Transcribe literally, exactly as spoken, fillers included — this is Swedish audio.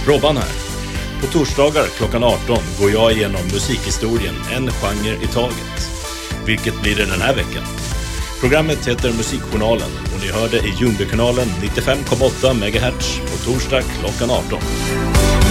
Robban här. På torsdagar klockan arton går jag igenom musikhistorien en genre i taget. Vilket blir det den här veckan? Programmet heter Musikjournalen och ni hör det i Ljungbykanalen nittiofem komma åtta megahertz på torsdag klockan arton.